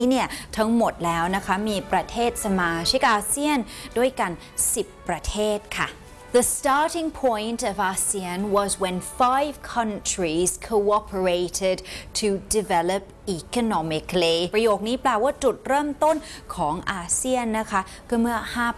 เนี่ยทั้งหมดแล้วนะคะมีประเทศสมาชิกอาเซียนด้วยกัน10ประเทศค่ะ The starting point of ASEAN was when 5 countries cooperated to develop economically ประโยคนี้แปลว่าจุดเริ่มต้นของอาเซียนนะคะก็เมื่อ5